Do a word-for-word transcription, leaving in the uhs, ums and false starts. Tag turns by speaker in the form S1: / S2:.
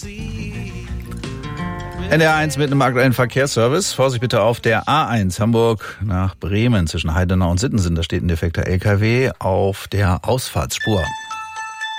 S1: N D R eins mit einem aktuellen Verkehrsservice. Vorsicht bitte auf der A eins Hamburg nach Bremen zwischen Heidenau und Sittensen. Da steht ein defekter L K W auf der Ausfahrtsspur.